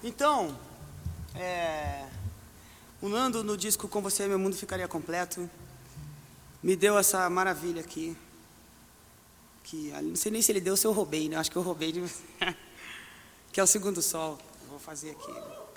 Então, o Nando no disco Com Você Meu Mundo Ficaria Completo me deu essa maravilha aqui, que não sei nem se ele deu ou se eu roubei, né? Acho que eu roubei, que é o Segundo Sol. Vou fazer aqui.